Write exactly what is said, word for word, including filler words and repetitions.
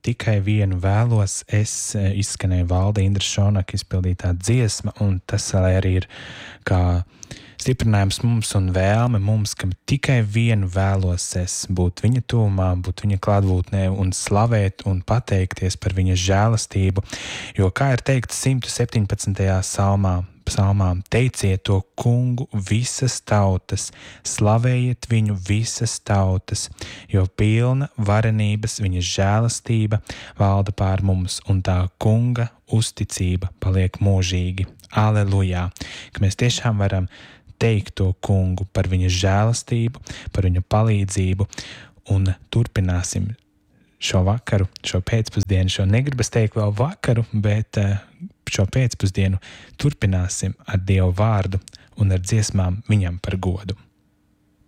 tikai vienu vēlos, es izskanēju Valda Indra Šonaka izpildītā dziesma, un tas arī ir kā stiprinājums mums un vēlme mums, ka tikai vienu vēlos es būt viņa tuvumā, būt viņa klātbūtnē un slavēt un pateikties par viņa žēlastību, jo, kā ir teikts simt septiņpadsmitajā salmā, psalmām, teiciet to kungu visas tautas, slavējiet viņu visas tautas, jo pilna varenības viņa žēlastība valda pār mums un tā kunga uzticība paliek mūžīgi. Alelujā! Ka mēs tiešām varam teikt to kungu par viņa žēlastību, par viņa palīdzību un turpināsim šo vakaru, šo pēcpusdienu, šo negribas teikt vēl vakaru, bet šo pēcpusdienu turpināsim ar Dievu vārdu un ar dziesmām viņam par godu.